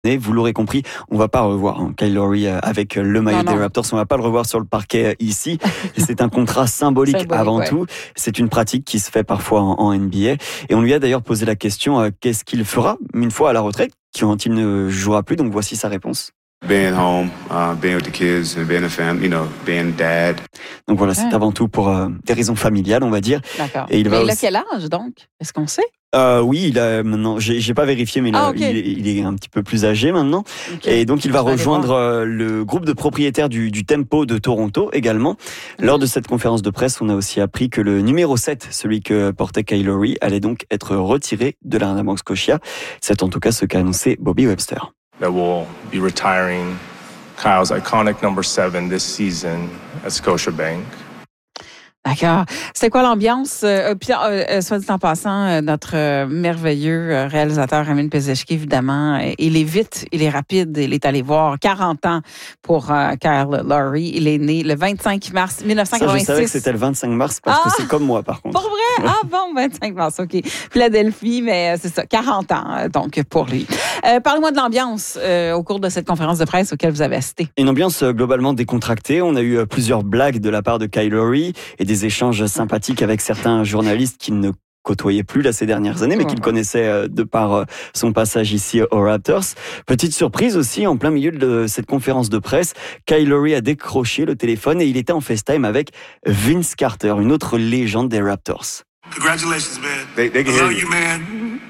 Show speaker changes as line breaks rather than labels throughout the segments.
Vous l'aurez compris, on va pas revoir Kyle Lowry avec le maillot des Raptors. On va pas le revoir sur le parquet ici. C'est un contrat symbolique avant tout. C'est une pratique qui se fait parfois en NBA. Et on lui a d'ailleurs posé la question qu'est-ce qu'il fera une fois à la retraite quand il ne jouera plus. Donc voici sa réponse.
Being home, being with the kids, and being a family, being dad.
Donc voilà, c'est avant tout pour des raisons familiales, on va dire.
D'accord.
Et
il a quel âge donc? Est-ce qu'on sait?
Oui, il a maintenant. J'ai pas vérifié, mais il est un petit peu plus âgé maintenant. Okay. Et donc il va rejoindre le groupe de propriétaires du Tempo de Toronto également. Lors de cette conférence de presse, on a aussi appris que le numéro 7, celui que portait Kyle Lowry, allait donc être retiré de l'Arena Bank Scotia. C'est en tout cas ce qu'a annoncé Bobby Webster.
That will be retiring Kyle's iconic number 7 this season at Scotiabank.
D'accord. C'était quoi l'ambiance? Soit dit en passant, notre merveilleux réalisateur Ramin Pezeshki, évidemment, il est vite, il est rapide, il est allé voir 40 ans pour Kyle Lowry. Il est né le 25 mars 1986.
Ça, je savais que c'était le 25 mars parce que c'est comme moi, par contre.
Pour vrai? Ah bon, 25 mars, OK. Philadelphie, mais c'est ça, 40 ans, donc, pour lui. Parlez-moi de l'ambiance au cours de cette conférence de presse auquel vous avez assisté.
Une ambiance globalement décontractée. On a eu plusieurs blagues de la part de Kyle Lowry et des échanges sympathiques avec certains journalistes qui ne côtoyait plus là ces dernières années, mais qu'il connaissait de par son passage ici aux Raptors. Petite surprise aussi, en plein milieu de cette conférence de presse, Kyle Lowry a décroché le téléphone et il était en FaceTime avec Vince Carter, une autre légende des Raptors.
Congratulations, man. They can hear you, man.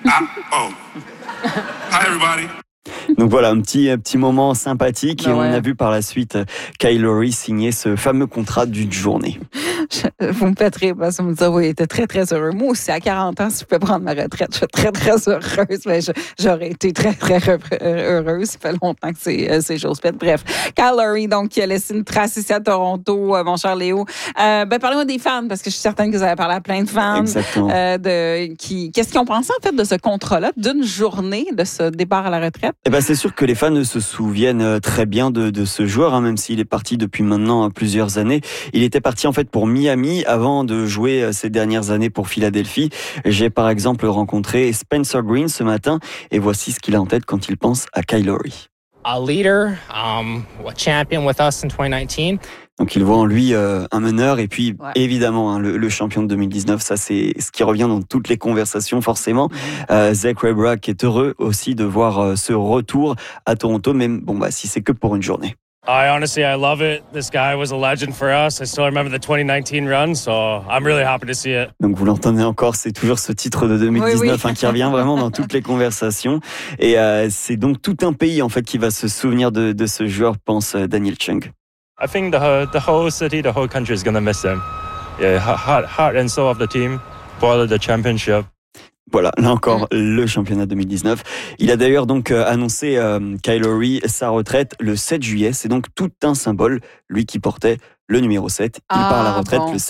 Hi, everybody.
Donc voilà, un petit moment sympathique et on a vu par la suite Kyle Lowry signer ce fameux contrat d'une journée.
Vous me faites rire parce que vous me dites, oui, il était très, très heureux. Moi aussi, à 40 ans, si je peux prendre ma retraite, je suis très, très heureuse. Mais j'aurais été très, très heureuse. Ça fait longtemps que c'est chose faite. Bref, Kyle Lowry, donc, qui a laissé une trace ici à Toronto, mon cher Léo. Parlez-moi des fans, parce que je suis certaine que vous avez parlé à plein de fans.
Exactement.
Qu'est-ce qu'ils ont pensé, en fait, de ce contrat-là, d'une journée, de ce départ à la retraite?
C'est sûr que les fans se souviennent très bien de ce joueur, même s'il est parti depuis maintenant plusieurs années. Il était parti en fait pour Miami avant de jouer ces dernières années pour Philadelphie. J'ai par exemple rencontré Spencer Green ce matin et voici ce qu'il a en tête quand il pense à Kyle Lowry.
A leader, a champion with us in 2019.
Donc il voit en lui un meneur et puis évidemment le champion de 2019, ça c'est ce qui revient dans toutes les conversations forcément. Zach Rayburn qui est heureux aussi de voir ce retour à Toronto, même si c'est que pour une journée.
Honestly, I love it. This guy was a legend for us. I still remember the 2019 run, so I'm really happy to see it.
Donc vous l'entendez encore, c'est toujours ce titre de 2019 qui revient vraiment dans toutes les conversations. Et c'est donc tout un pays en fait qui va se souvenir de ce joueur, pense Daniel Chung.
I think the whole city, the whole country is going to miss him. Yeah, heart and soul of the team for the championship.
Voilà, là encore, le championnat 2019. Il a d'ailleurs donc annoncé Kyle Lowry sa retraite le 7 juillet. C'est donc tout un symbole, lui qui portait le numéro 7. Il part à la retraite le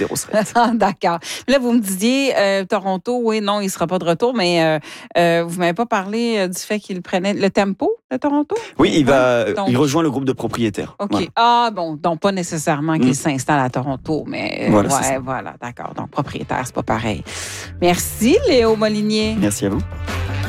7-07.
D'accord. Là, vous me disiez, Toronto, oui, non, il ne sera pas de retour, mais vous ne m'avez pas parlé du fait qu'il prenait le Tempo de Toronto?
Oui, il rejoint le groupe de propriétaires.
OK. Voilà. Donc pas nécessairement qu'il s'installe à Toronto, mais
voilà,
d'accord. Donc propriétaire, c'est pas pareil. Merci, Léo Molinier.
Merci à vous.